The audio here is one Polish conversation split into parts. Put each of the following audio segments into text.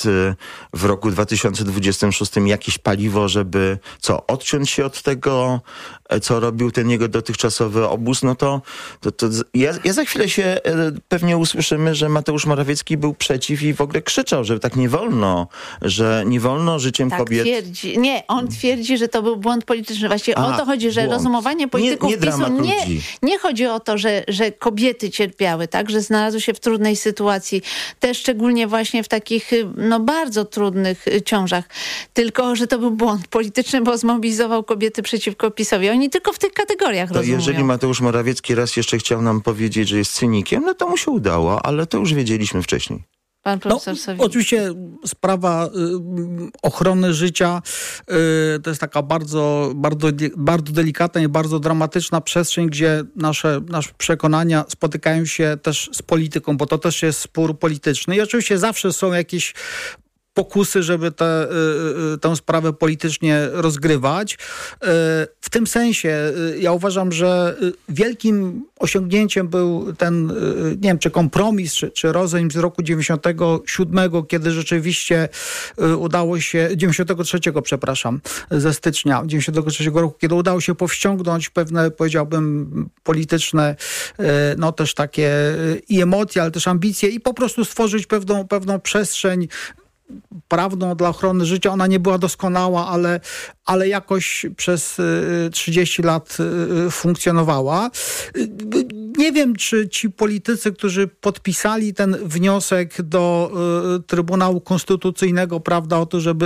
jest w roku 2026 jakieś paliwo, żeby odciąć się od tego, co robił ten jego dotychczasowy obóz, no to ja za chwilę się pewnie usłyszymy, że Mateusz Morawiecki był przeciw i w ogóle krzyczał, że tak nie wolno, że nie wolno życiem kobiet. Twierdzi. Nie, on twierdzi, że to był błąd polityczny. Właśnie o to chodzi, że rozumowanie polityków PiS-u nie chodzi o to, że kobiety cierpiały, tak, że znalazły się w trudnej sytuacji, też szczególnie właśnie w takich bardzo trudnych ciążach, tylko że to był błąd polityczny, bo zmobilizował kobiety przeciwko PiS-owi. Oni tylko w tych kategoriach rozumują. Jeżeli Mateusz Morawiecki raz jeszcze chciał nam powiedzieć, że jest cynikiem, no to mu się udało, ale to już wiedzieliśmy wcześniej. Pan profesor Sowiński. Oczywiście sprawa ochrony życia to jest taka bardzo, bardzo, bardzo delikatna i bardzo dramatyczna przestrzeń, gdzie nasze przekonania spotykają się też z polityką, bo to też jest spór polityczny. I oczywiście zawsze są jakieś pokusy, żeby tę sprawę politycznie rozgrywać. W tym sensie ja uważam, że wielkim osiągnięciem był ten, nie wiem, czy kompromis, czy rozejm z roku 97, kiedy rzeczywiście udało się, 93, przepraszam, ze stycznia 93 roku, kiedy udało się powściągnąć pewne, powiedziałbym, polityczne, też takie i emocje, ale też ambicje i po prostu stworzyć pewną przestrzeń prawdą dla ochrony życia. Ona nie była doskonała, ale jakoś przez 30 lat funkcjonowała. Nie wiem, czy ci politycy, którzy podpisali ten wniosek do Trybunału Konstytucyjnego, prawda, o to, żeby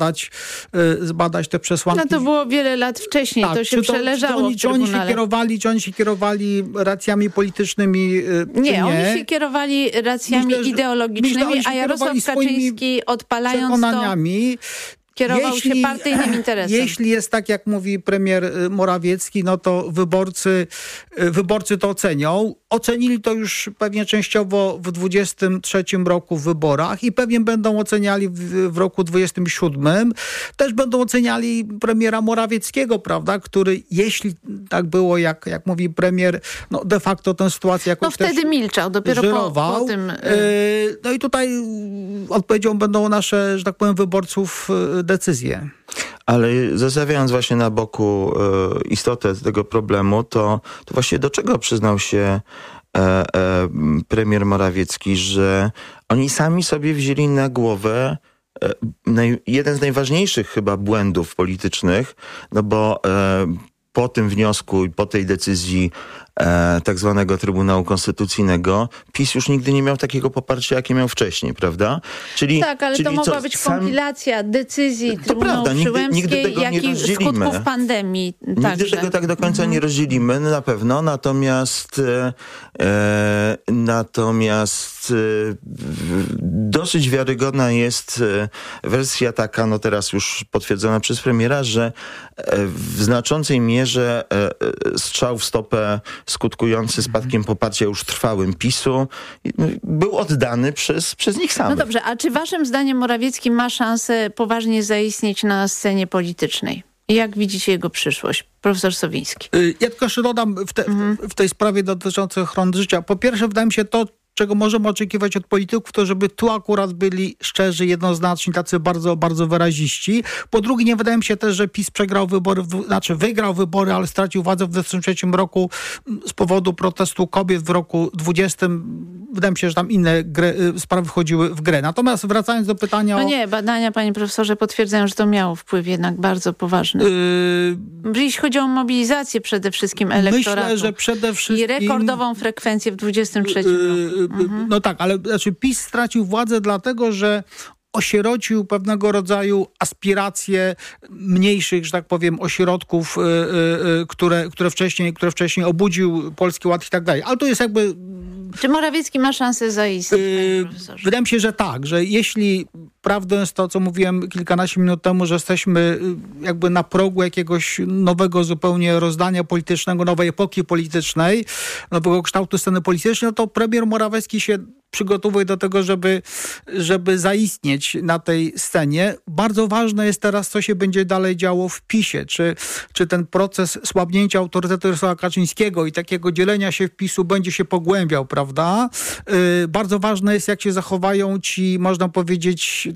zbadać te przesłanki. No to było wiele lat wcześniej, tak, to się przeleżało w Trybunale. Czy oni się kierowali racjami politycznymi, nie? Oni się kierowali racjami ideologicznymi, a Jarosław Kaczyński odpalając to kierował się partyjnym interesem. Jeśli jest tak, jak mówi premier Morawiecki, no to wyborcy to ocenią. Ocenili to już pewnie częściowo w 23 roku w wyborach i pewnie będą oceniali w roku 27. Też będą oceniali premiera Morawieckiego, prawda, który jeśli tak było, jak mówi premier, no de facto tę sytuację jakoś wtedy milczał, dopiero po tym. No i tutaj odpowiedzią będą nasze, że tak powiem, wyborców decyzje. Ale zostawiając właśnie na boku istotę tego problemu, to właśnie do czego przyznał się premier Morawiecki, że oni sami sobie wzięli na głowę jeden z najważniejszych chyba błędów politycznych, no bo po tym wniosku i po tej decyzji tak zwanego Trybunału Konstytucyjnego PiS już nigdy nie miał takiego poparcia, jakie miał wcześniej, prawda? Ale to mogła być kompilacja decyzji Trybunału Przyłębskiej, jak i skutków pandemii. Nigdy tego tak do końca nie rozdzielimy, na pewno, natomiast dosyć wiarygodna jest wersja taka, no teraz już potwierdzona przez premiera, że w znaczącej mierze strzał w stopę skutkujący spadkiem poparcia już trwałym PiS-u był oddany przez nich samych. No dobrze, a czy waszym zdaniem Morawiecki ma szansę poważnie zaistnieć na scenie politycznej? I jak widzicie jego przyszłość? Profesor Sowiński. Ja tylko jeszcze dodam w tej sprawie dotyczącej ochrony życia. Po pierwsze, wydaje mi się to, czego możemy oczekiwać od polityków, to żeby tu akurat byli szczerzy, jednoznaczni, tacy bardzo, bardzo wyraziści. Po drugie, nie wydaje mi się też, że PiS przegrał wybory, wygrał wybory, ale stracił władzę w 2023 roku z powodu protestu kobiet w roku 2020. Wydaje mi się, że tam inne sprawy wchodziły w grę. Natomiast wracając do pytania nie, badania, panie profesorze, potwierdzają, że to miało wpływ jednak bardzo poważny. Jeśli chodzi o mobilizację przede wszystkim elektoratu. Myślę, że przede wszystkim i rekordową frekwencję w 2023 roku. No tak, ale PiS stracił władzę dlatego, że osierocił pewnego rodzaju aspiracje mniejszych, że tak powiem, ośrodków, które wcześniej obudził Polski Ład i tak dalej. Ale to jest jakby... Czy Morawiecki ma szansę zaistnieć, panie profesorze? Wydaje mi się, że tak, że jeśli prawdą jest to, co mówiłem kilkanaście minut temu, że jesteśmy jakby na progu jakiegoś nowego zupełnie rozdania politycznego, nowej epoki politycznej, nowego kształtu sceny politycznej, no to premier Morawiecki się przygotowuje do tego, żeby zaistnieć na tej scenie. Bardzo ważne jest teraz, co się będzie dalej działo w PiS-ie. Czy ten proces słabnięcia autorytetu Jarosława Kaczyńskiego i takiego dzielenia się w PiS-u będzie się pogłębiał, prawda? Bardzo ważne jest, jak się zachowają ci, można powiedzieć,